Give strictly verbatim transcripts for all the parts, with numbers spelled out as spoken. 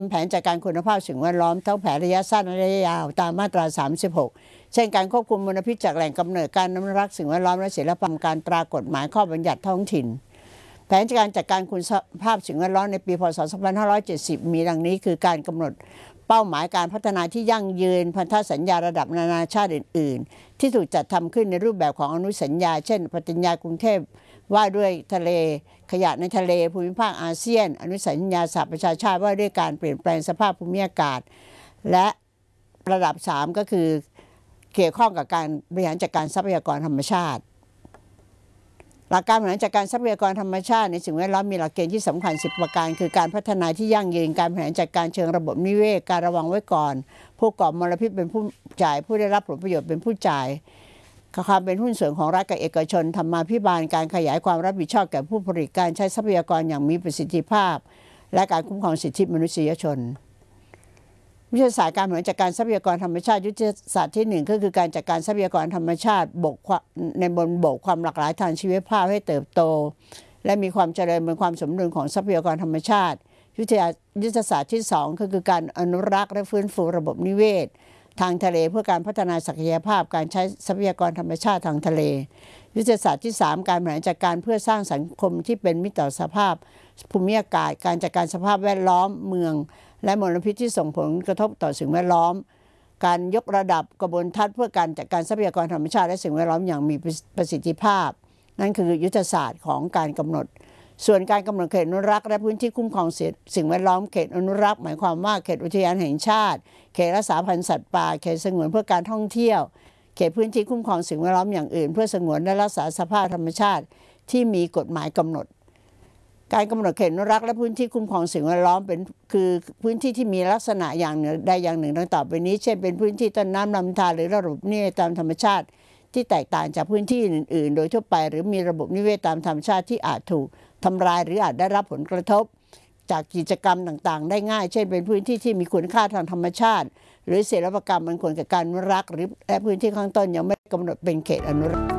แผนจัดการคุณภาพสิ่งแวดล้อมทั้งแผนระยะสั้นและระยะยาวตามมาตราสามสิบหกเช่นการควบคุมมลพิษจากแหล่งกำเนิดการอนุรักษ์สิ่งแวดล้อมและศิลปการตรากฎหมายข้อบัญญัติท้องถิ่นแผนการจัดการคุณภาพสิ่งแวดล้อมในปีพ.ศ. สองพันห้าร้อยเจ็ดสิบมีดังนี้คือการกำหนดเป้าหมายการพัฒนาที่ยั่งยืนพันธสัญญาระดับนานาชาติอื่นๆที่ถูกจัดทำขึ้นในรูปแบบของอนุสัญญาเช่นปฏิญญากรุงเทพว่าด้วยทะเลขยะในทะเลภูมิภาคอาเซียนอนุสัญญาสหประชาชาติว่าด้วยการเปลี่ยนแปลงสภาพภูมิอากาศและระดับสามก็คือเกี่ยวข้องกับการบริหารจัดการทรัพยากรธรรมชาติหลักการบริหารจัดการทรัพยากรธรรมชาติในสิ่งแวดล้อมมีหลักเกณฑ์ที่สำคัญสิบประการคือการพัฒนาที่ยั่งยืนการบริหารจัดการเชิงระบบนิเวศการระวังไว้ก่อนผู้ก่อมลพิษเป็นผู้จ่ายผู้ได้รับผลประโยชน์เป็นผู้จ่ายความเป็นหุ้นส่วนของรัฐกับเอกชนธรรมาภิบาลการขยายความรับผิดชอบแก่ผู้ผลิตการใช้ทรัพยากรอย่างมีประสิทธิภาพและการคุ้มครองสิทธิมนุษยชนวิทยาศาสตร์การบริหารจัดการทรัพยากรธรรมชาติยุทธศาสตร์ที่หนึ่งก็คือการจัดการทรัพยากรธรรมชาติบกในบนบกความหลากหลายทางชีวภาพให้เติบโตและมีความเจริญเป็นความสมดุลของทรัพยากรธรรมชาติยุทธศาสตร์ที่สองก็คือการอนุรักษ์และฟื้นฟูระบบนิเวศทางทะเลเพื่อการพัฒนาศักยภาพการใช้ทรัพยากรธรรมชาติทางทะเลยุทธศาสตร์ที่สามการบริหารจัดการเพื่อสร้างสังคมที่เป็นมิตรต่อสภาพภูมิอากาศการจัดการสภาพแวดล้อมเมืองและมลพิษที่ส่งผลกระทบต่อสิ่งแวดล้อมการยกระดับกระบวนทัศน์เพื่อการจัดการทรัพยากรธรรมชาติและสิ่งแวดล้อมอย่างมีประสิทธิภาพนั่นคือยุทธศาสตร์ของการกำหนดส่วนการกำหนดเขตอนุรักษ์และพื้นที่คุ้มครองสิ่งแวดล้อมเขตอนุรักษ์หมายความว่าเขตอุทยานแห่งชาติเขตรักษาพันธุ์สัตว์ป่าเขตสงวนเพื่อการท่องเที่ยวเขตพื้นที่คุ้มครองสิ่งแวดล้อมอย่างอื่นเพื่อสงวนและรักษาสภาพธรรมชาติที่มีกฎหมายกำหนดการกำหนดเขตอนุรักษ์และพื้นที่คุ้มครองสิ่งแวดล้อมเป็นคือพื้นที่ที่มีลักษณะอย่างหนึ่งใดอย่างหนึ่งดังต่อไปนี้เช่นเป็นพื้นที่ต้นน้ำลำธารหรือระบบนิเวศตามธรรมชาติที่แตกต่างจากพื้นที่อื่นๆโดยทั่วไปหรือมีระบบนิเวศตามธรรมชาติที่อาจถูกทำลายหรืออาจได้รับผลกระทบจากกิจกรรมต่างๆได้ง่ายเช่นเป็นพื้นที่ที่มีคุณค่าทางธรรมชาติหรือศิลปกรรมมันควรกับการอนุรักษ์หรือและพื้นที่ข้างต้นยังไม่กำหนดเป็นเขตอนุรักษ์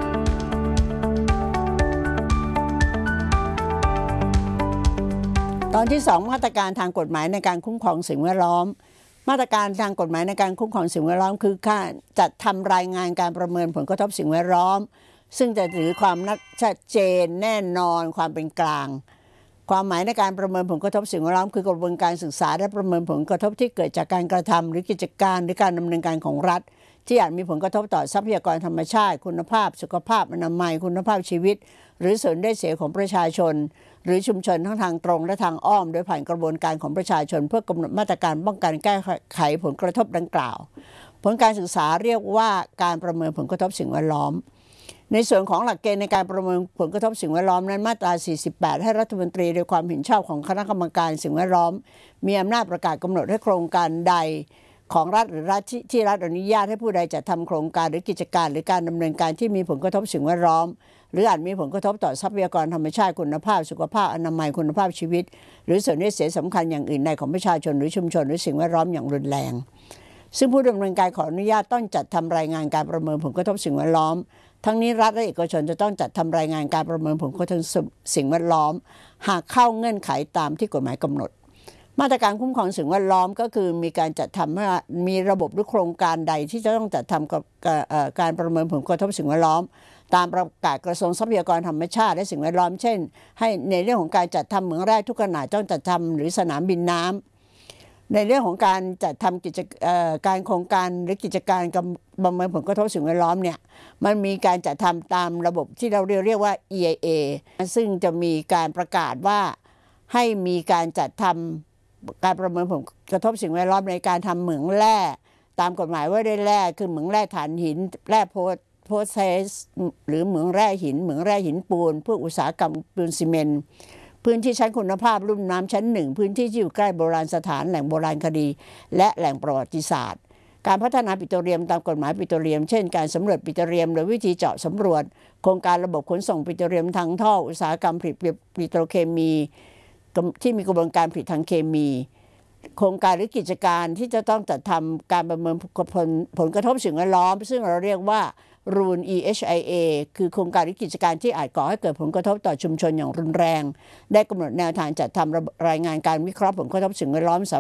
ตอนที่สองมาตรการทางกฎหมายในการคุ้มครองสิ่งแวดล้อมมาตรการทางกฎหมายในการคุ้มครองสิ่งแวดล้อมคือการจัดทำรายงานการประเมินผลกระทบสิ่งแวดล้อมซึ่งจะถือความชัดเจนแน่นอนความเป็นกลางความหมายในการประเมินผลกระทบสิ่งแวดล้อมคือกระบวนการศึกษาและประเมินผลกระทบที่เกิดจากการกระทำหรือกิจการหรือการดำเนินการของรัฐที่อาจมีผลกระทบต่อทรัพยากรธรรมชาติคุณภาพสุขภาพอนามัยคุณภาพชีวิตหรือส่วนได้เสียของประชาชนหรือชุมชนทั้งทางตรงและทางอ้อมโดยผ่านกระบวนการของประชาชนเพื่อกำหนดมาตรการป้องกันแก้ไขผลกระทบดังกล่าวผลการศึกษาเรียกว่าการประเมินผลกระทบสิ่งแวดล้อมในส่วนของหลักเกณฑ์ในการประเมินผลกระทบสิ่งแวดล้อมนั้นมาตราสี่สิบแปดให้รัฐมนตรีโดยความเห็นชอบของคณะกรรมการสิ่งแวดล้อมมีอำนาจประกาศกำหนดให้โครงการใดของรัฐหรือรัฐที่รัฐอนุญาตให้ผู้ใดจัดทำโครงการหรือกิจการหรือการดำเนินการที่มีผลกระทบสิ่งแวดล้อมหรืออาจมีผลกระทบต่อทรัพยากรธรรมชาติคุณภาพสุขภาพอนามัยคุณภาพชีวิตหรือส่วนได้เสียสำคัญอย่างอื่นใดของประชาชนหรือชุมชนหรือสิ่งแวดล้อมอย่างรุนแรงซึ่งผู้ดำเนินการขออนุญาตต้องจัดทำรายงานการประเมินผลกระทบสิ่งแวดล้อมทั้งนี้รัฐและเอกชนจะต้องจัดทำรายงานการประเมินผลกระทบสิ่งแวดล้อมหากเข้าเงื่อนไขตามที่กฎหมายกำหนดมาตรการคุ้มครองสิ่งแวดล้อมก็คือมีการจัดทำให้มีระบบหรือโครงการใดที่จะต้องจัดทำกับการประเมินผลกระทบสิ่งแวดล้อมตามประกาศกระทรวงทรัพยากรธรรมชาติและสิ่งแวดล้อมเช่นให้ในเรื่องของการจัดทำเหมืองแร่ทุกขนาดต้องจัดทำหรือสนามบินน้ำในเรื่องของการจัดทำกิจการโครงการหรือกิจการประเมินผลกระทบสิ่งแวดล้อมเนี่ยมันมีการจัดทำตามระบบที่เราเรียกเรียกว่า อี ไอ เอ ซึ่งจะมีการประกาศว่าให้มีการจัดทำการประเมินผลกระทบสิ่งแวดล้อมในการทำเหมืองแร่ตามกฎหมายว่าด้วยแร่คือเหมืองแร่ถ่านหินแร่โพโพแทสหรือเหมืองแร่หินเหมืองแร่หินปูนเพื่ออุตสาหกรรมปูนซีเมนต์พื้นที่ชั้นคุณภาพลุ่มน้ำชั้นหนึ่งพื้นที่ที่อยู่ใกล้โบราณสถานแหล่งโบราณคดีและแหล่งประวัติศาสตร์การพัฒนาปิโตรเลียมตามกฎหมายปิโตรเลียมเช่นการสำรวจปิโตรเลียมโดยวิธีเจาะสำรวจโครงการระบบขนส่งปิโตรเลียมทางท่ออุตสาหกรรมผลิตปิโตรเคมีที่มีกระบวนการผลิตทางเคมีโครงการหรือกิจการที่จะต้องจัดทำการประเมินผลผลกระทบสิ่งแวดล้อมซึ่งเราเรียกว่า Rule อี เอช ไอ เอ คือโครงการหรือกิจการที่อาจก่อให้เกิดผลกระทบต่อชุมชนอย่างรุนแรงได้กำหนดแนวทางจัดทำรายงานการวิเคราะห์ผลกระทบสิ่งแวดล้อม